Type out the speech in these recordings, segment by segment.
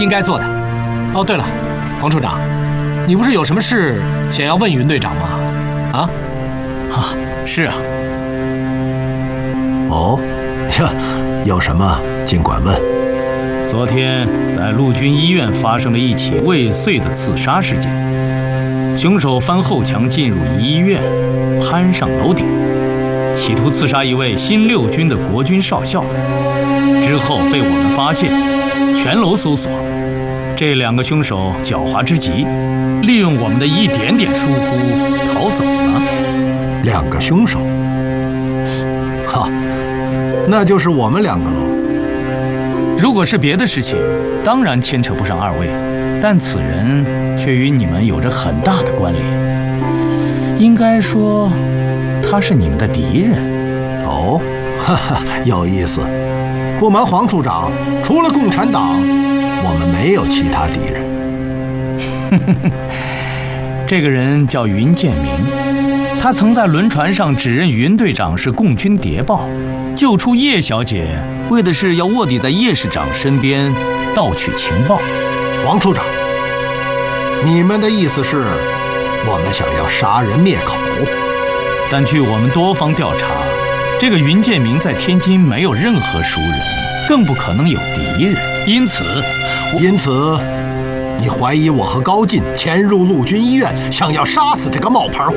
应该做的。哦，对了，黄处长，你不是有什么事想要问云队长吗？ 是啊。 哦，呀，有什么尽管问。 昨天在陆军医院发生了一起未遂的刺杀事件，凶手翻后墙进入医院，攀上楼顶，企图刺杀一位新六军的国军少校。之后被我们发现，全楼搜索，这2个凶手狡猾之极，利用我们的一点点疏忽逃走了。 2个凶手？哈，那就是我们2个喽。 如果是别的事情，当然牵扯不上2位，但此人却与你们有着很大的关联。应该说，他是你们的敌人。 哦，哈哈，有意思。不瞒黄处长，除了共产党，我们没有其他敌人。 这个人叫云建明，他曾在轮船上指认云队长是共军谍报，救出叶小姐，为的是要卧底在叶市长身边盗取情报。 黄处长，你们的意思是，我们想要杀人灭口？ 但据我们多方调查，这个云建明在天津没有任何熟人，更不可能有敌人。因此， 你怀疑我和高进潜入陆军医院，想要杀死这个冒牌货？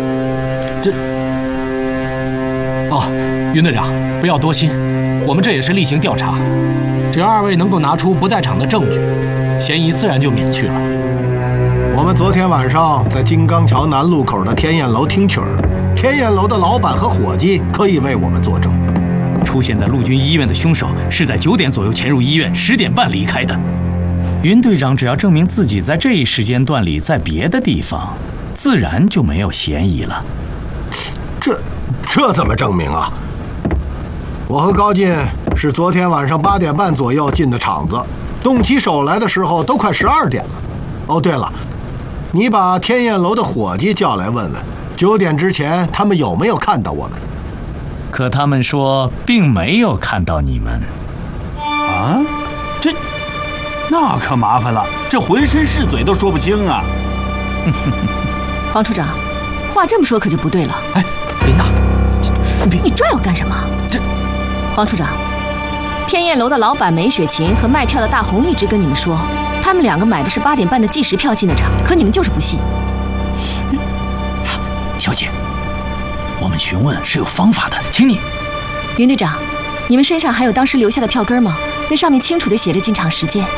云队长，不要多心，我们这也是例行调查，只要2位能够拿出不在场的证据，嫌疑自然就免去了。 我们昨天晚上在金刚桥南路口的天燕楼听曲儿，天燕楼的老板和伙计可以为我们作证。 出现在陆军医院的凶手是在9点左右潜入医院，10点半离开的。云队长只要证明自己在这一时间段里在别的地方，自然就没有嫌疑了。 这怎么证明啊？我和高进是昨天晚上8点半左右进的场子，动起手来的时候都快12点了。哦，对了，你把天燕楼的伙计叫来问问，9点之前他们有没有看到我们？ 可他们说并没有看到你们。 啊？那可麻烦了，这浑身是嘴都说不清啊！ 黄处长，话这么说可就不对了。 哎，林娜， 你拽我干什么？黄处长，天燕楼的老板梅雪琴和卖票的大红一直跟你们说，他们2个买的是8点半的计时票进的场，可你们就是不信。 小姐，我们询问是有方法的，请你。 云队长，你们身上还有当时留下的票根吗？那上面清楚地写着进场时间。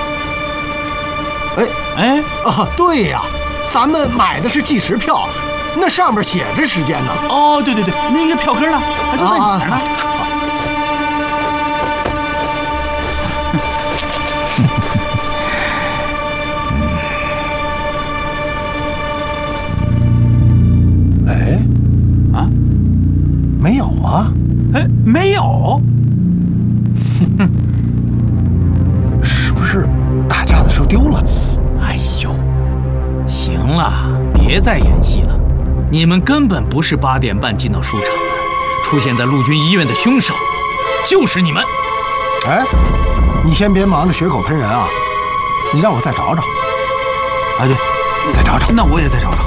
对呀，咱们买的是计时票，那上面写着时间呢。 哦，对，那个票根呢？就在你那儿呢。 没有啊？ 没有？ 是不是打架的时候丢了？ 哎呦， 行了，别再演戏了，你们根本不是8点半进到书场的，出现在陆军医院的凶手就是你们。 你先别忙着血口喷人啊，你让我再找找。 对， 再找找。 那我也再找找。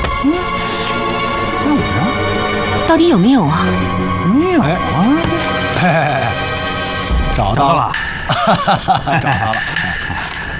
到底有没有啊？ 没有啊！ 找到了， 找到了。